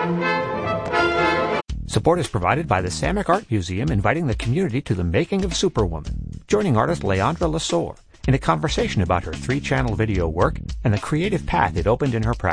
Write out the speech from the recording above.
Support is provided by the Samick Art Museum, inviting the community to the making of Superwoman, joining artist Leandra Lesueur in a conversation about her 3-channel video work and the creative path it opened in her practice.